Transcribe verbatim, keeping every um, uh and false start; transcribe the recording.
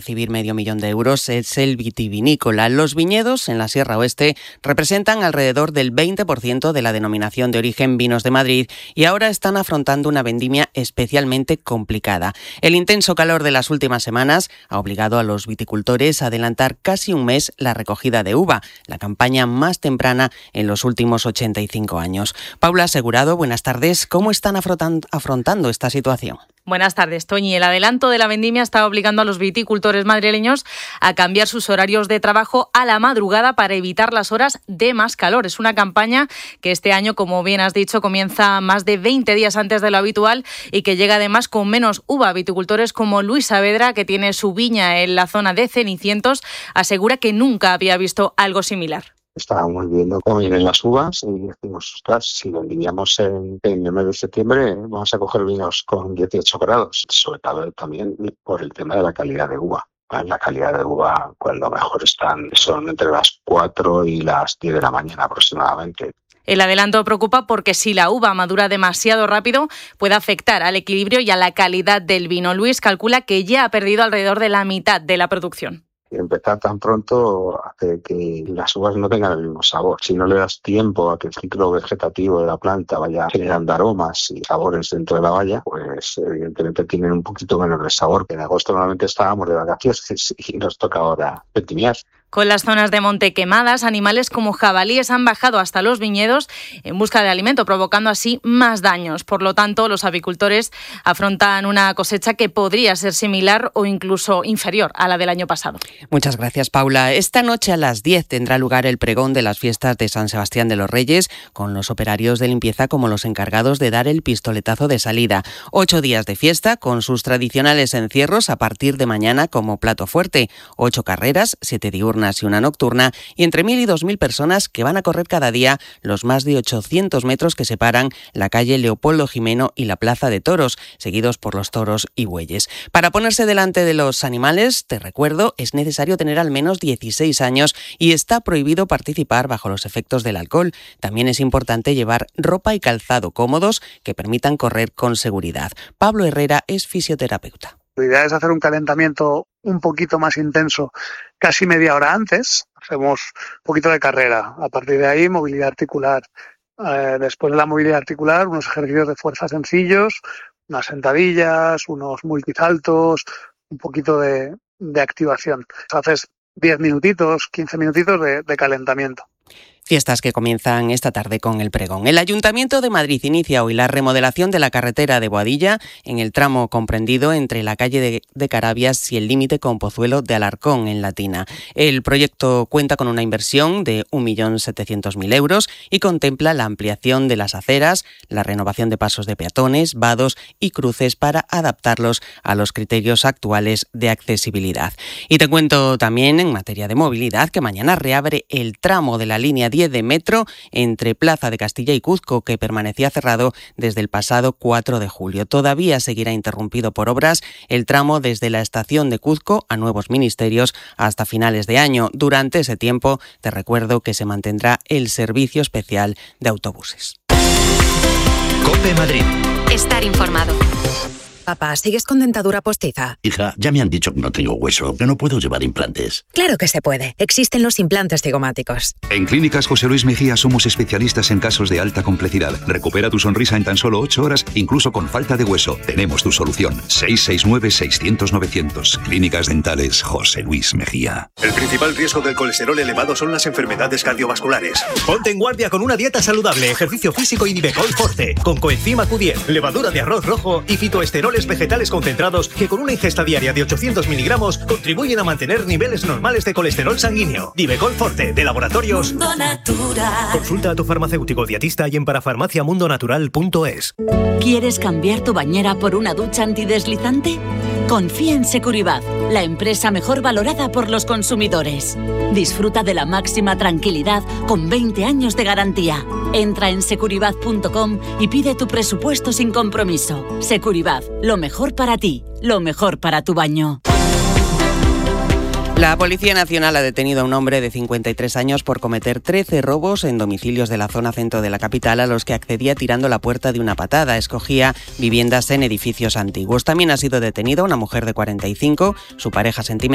percibir medio millón de euros es el vitivinícola. Los viñedos en la Sierra Oeste representan alrededor del veinte por ciento de la denominación de origen Vinos de Madrid y ahora están afrontando una vendimia especialmente complicada. El intenso calor de las últimas semanas ha obligado a los viticultores a adelantar casi un mes la recogida de uva, la campaña más temprana en los últimos ochenta y cinco años. Paula Asegurado, buenas tardes. ¿Cómo están afrontando esta situación? Buenas tardes, Toñi. El adelanto de la vendimia está obligando a los viticultores madrileños a cambiar sus horarios de trabajo a la madrugada para evitar las horas de más calor. Es una campaña que este año, como bien has dicho, comienza más de veinte días antes de lo habitual y que llega además con menos uva. Viticultores como Luis Saavedra, que tiene su viña en la zona de Cenicientos, asegura que nunca había visto algo similar. Estábamos viendo cómo vienen las uvas y decimos, ostras, si vendíamos en, en el mes de septiembre, vamos a coger vinos con dieciocho grados, sobre todo también por el tema de la calidad de uva. La calidad de uva, cuando mejor están, son entre las cuatro y las diez de la mañana aproximadamente. El adelanto preocupa porque si la uva madura demasiado rápido puede afectar al equilibrio y a la calidad del vino. Luis calcula que ya ha perdido alrededor de la mitad de la producción. Empezar tan pronto hace que las uvas no tengan el mismo sabor. Si no le das tiempo a que el ciclo vegetativo de la planta vaya generando aromas y sabores dentro de la valla, pues evidentemente tienen un poquito menos de sabor. En agosto normalmente estábamos de vacaciones y nos toca ahora vendimiar. Con las zonas de monte quemadas, animales como jabalíes han bajado hasta los viñedos en busca de alimento, provocando así más daños. Por lo tanto, los apicultores afrontan una cosecha que podría ser similar o incluso inferior a la del año pasado. Muchas gracias, Paula. Esta noche a las diez tendrá lugar el pregón de las fiestas de San Sebastián de los Reyes, con los operarios de limpieza como los encargados de dar el pistoletazo de salida. Ocho días de fiesta con sus tradicionales encierros a partir de mañana como plato fuerte. Ocho carreras, siete diurnas y una nocturna, y entre mil y dos mil personas que van a correr cada día los más de ochocientos metros que separan la calle Leopoldo Jimeno y la Plaza de Toros, seguidos por los toros y bueyes. Para ponerse delante de los animales, te recuerdo, es necesario tener al menos dieciséis años y está prohibido participar bajo los efectos del alcohol. También es importante llevar ropa y calzado cómodos que permitan correr con seguridad. Pablo Herrera es fisioterapeuta. Lo ideal es hacer un calentamiento un poquito más intenso, casi media hora antes. Hacemos un poquito de carrera. A partir de ahí, movilidad articular. Eh, después de la movilidad articular, unos ejercicios de fuerza sencillos, unas sentadillas, unos multisaltos, un poquito de, de activación. Haces diez minutitos, quince minutitos de, de calentamiento. Fiestas que comienzan esta tarde con el pregón. El Ayuntamiento de Madrid inicia hoy la remodelación de la carretera de Boadilla en el tramo comprendido entre la calle de, de Carabias y el límite con Pozuelo de Alarcón en Latina. El proyecto cuenta con una inversión de un millón setecientos mil euros y contempla la ampliación de las aceras, la renovación de pasos de peatones, vados y cruces para adaptarlos a los criterios actuales de accesibilidad. Y te cuento también en materia de movilidad que mañana reabre el tramo de la línea diez de metro entre Plaza de Castilla y Cuzco, que permanecía cerrado desde el pasado cuatro de julio. Todavía seguirá interrumpido por obras el tramo desde la estación de Cuzco a Nuevos Ministerios hasta finales de año. Durante ese tiempo, te recuerdo que se mantendrá el servicio especial de autobuses. COPE Madrid. Estar informado. Papá, ¿sigues con dentadura postiza? Hija, ya me han dicho que no tengo hueso, que no puedo llevar implantes. Claro que se puede. Existen los implantes cigomáticos. En Clínicas José Luis Mejía somos especialistas en casos de alta complejidad. Recupera tu sonrisa en tan solo ocho horas, incluso con falta de hueso. Tenemos tu solución. seis seis nueve, seiscientos, novecientos. Clínicas Dentales José Luis Mejía. El principal riesgo del colesterol elevado son las enfermedades cardiovasculares. Ponte en guardia con una dieta saludable, ejercicio físico y Nivecol Forte, con coenzima Q diez, levadura de arroz rojo y fitoesteroles vegetales concentrados que con una ingesta diaria de ochocientos miligramos contribuyen a mantener niveles normales de colesterol sanguíneo. Nivecol Forte, de Laboratorios Mundo Natural. Consulta a tu farmacéutico dietista y en parafarmacia mundo natural punto es. ¿Quieres cambiar tu bañera por una ducha antideslizante? Confía en Securibat, la empresa mejor valorada por los consumidores. Disfruta de la máxima tranquilidad con veinte años de garantía. Entra en securibat punto com y pide tu presupuesto sin compromiso. Securibat, lo mejor para ti, lo mejor para tu baño. La Policía Nacional ha detenido a un hombre de cincuenta y tres años por cometer trece robos en domicilios de la zona centro de la capital a los que accedía tirando la puerta de una patada. Escogía viviendas en edificios antiguos. También ha sido detenida una mujer de cuarenta y cinco, su pareja sentimental,